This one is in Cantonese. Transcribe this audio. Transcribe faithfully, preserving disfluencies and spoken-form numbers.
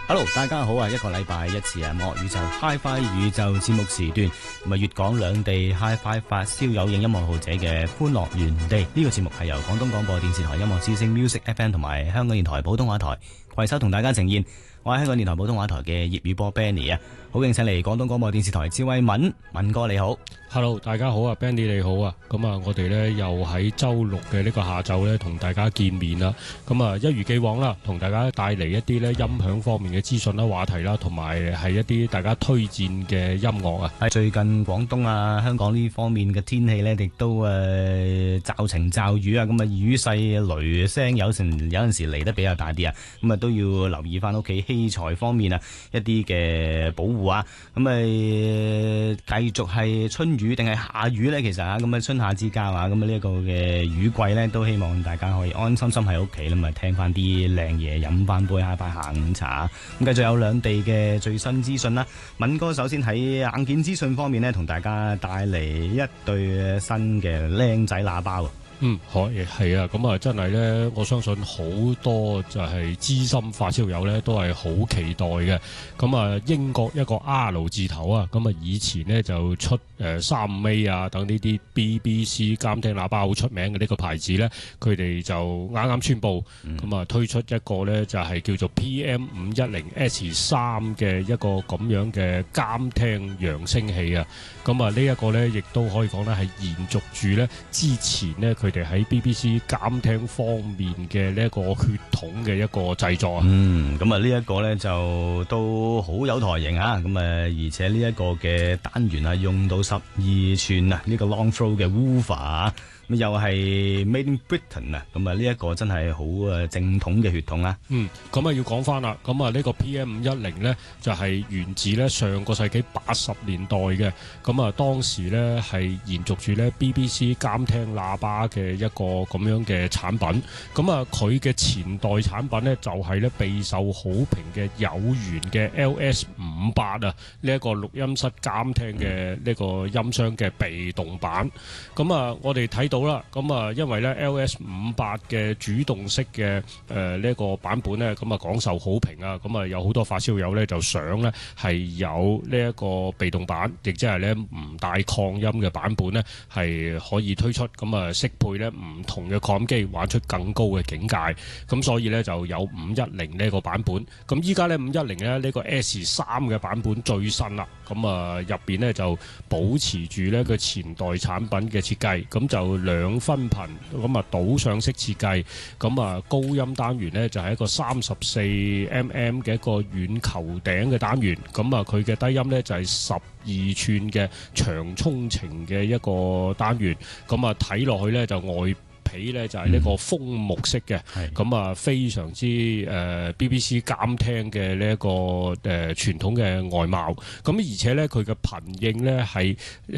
Hello，大家好啊！一個禮拜一次啊，網絡宇宙 Hi-Fi 宇宙節目時段，咁啊粵港兩地 Hi-Fi 發燒友應音樂號者嘅歡樂園地。呢、這個節目係由廣東廣播電視台音樂之聲 Music F M 同埋香港電台普通話台攜手同大家呈現。我係香港電台普通話台嘅粵語波 Benny 啊，好榮幸嚟廣東廣播電視台智慧敏敏哥你好。 Hello， 大家好啊 ，Benny 你好啊，咁啊，我哋呢又喺周六嘅呢個下晝呢同大家見面啦。咁啊，一如既往啦，同大家帶嚟一啲呢音響方面嘅資訊啦、話題啦，同埋係一啲大家推薦嘅音樂啊。 喺最近廣東啊、香港呢方面嘅天氣呢，亦都誒驟晴驟雨啊，咁啊雨勢雷聲有陣有陣時嚟得比較大啲啊，咁啊都要留意翻屋企器材方面啊一啲嘅保護啊。咁誒繼續係春雨定係下雨呢？其實啊，咁啊春夏之交啊，咁啊呢一個嘅雨季呢，都希望大家可以安安心心喺屋企啦，咪聽翻啲靚嘢，飲翻杯下下午茶。咁繼續有兩地嘅最新資訊啦。敏哥首先喺硬件資訊方面呢，同大家帶嚟一對新嘅靚仔喇叭。 嗯，可以係啊，咁啊真係咧，我相信好多就係資深發燒友咧，都係好期待嘅。咁啊，英國一個 R 字頭啊，咁啊以前呢就出誒三五 A 啊等呢啲 B B C 監聽喇叭好出名嘅呢個牌子咧，佢哋就啱啱宣布，咁、嗯、啊推出一個咧就係叫做 P M 五一零 S 三嘅一個咁樣嘅監聽揚聲器啊。咁啊呢一個咧亦都可以講咧係延續住咧之前咧佢哋喺 B B C 監聽方面嘅呢一個血統嘅一個製作啊。嗯， 咁啊呢一個咧就都好有台型啊。咁啊而且呢一個嘅單元啊用到十二寸啊呢個 long throw 嘅 woofer 啊。咁又係 Made in Britain 啊！咁啊呢一個真係好誒正統嘅血統啦。 嗯，咁啊要講翻啦。咁啊呢個 P M 五一零呢，就係、是、源自呢上個世紀八十年代嘅。咁啊當時呢，係延續住呢 B B C 監聽喇叭嘅一個咁樣嘅產品。咁啊佢嘅前代產品呢，就係、是、呢備受好評嘅有源嘅 L S 五八啊呢一個錄音室監聽嘅呢個音箱嘅被動版。咁啊我哋睇到啦，咁啊，因為咧 L S 五八嘅主動式嘅誒呢一個版本咧，咁啊廣受好評啊，咁啊有好多發燒友咧就想咧係有呢一個被動版，亦即係咧唔帶擴音嘅版本咧係可以推出，咁啊適配咧唔同嘅擴音機玩出更高嘅境界，咁所以咧就有五一零呢個版本，咁依家咧五一零咧呢個 S 三嘅版本最新啦，咁啊入邊咧就保持住咧佢前代產品嘅設計，咁就兩分頻咁啊導上式設計，咁啊高音單元呢，就係一個三十四 mm 嘅一個軟球頂嘅單元，咁啊佢嘅低音呢，就係十二寸嘅長沖程嘅一個單元，咁啊睇落去呢，就外皮呢就係呢個楓木色嘅，咁、嗯、啊非常之誒、呃、B B C 監聽嘅呢一個誒傳統嘅外貌，咁而且呢，佢嘅頻應呢係。